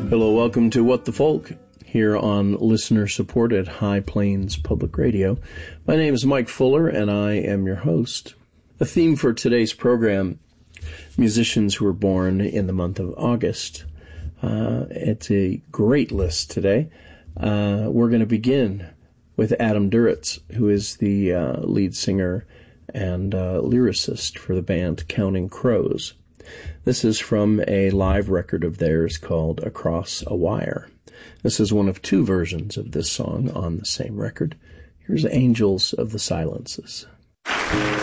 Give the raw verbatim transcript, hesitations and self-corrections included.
Hello, welcome to What the Folk here on listener-supported High Plains Public Radio. My name is Mike Fuller, and I am your host. The theme for today's program, musicians who were born in the month of August. Uh, it's a great list today. Uh, we're going to begin with Adam Duritz, who is the uh, lead singer and uh, lyricist for the band Counting Crows. This is from a live record of theirs called Across a Wire. This is one of two versions of this song on the same record. Here's Angels of the Silences.